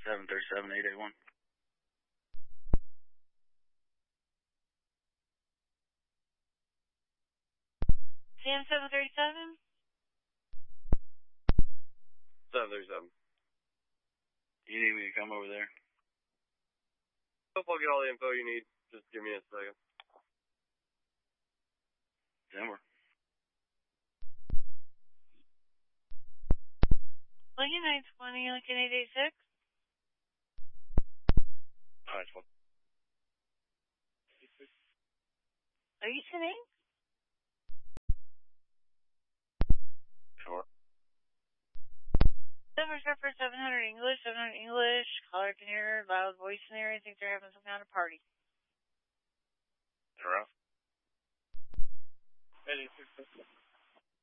737-881. Sam 737? 737. You need me to come over there? Hope I'll get all the info you need. Just give me a second. Denver. Lincoln 920, Lincoln 886. Alright, well. Are you sitting? Sure. 7 700 English, 700 English. Caller can hear loud voice in there. I think they're having some kind of party. Rough.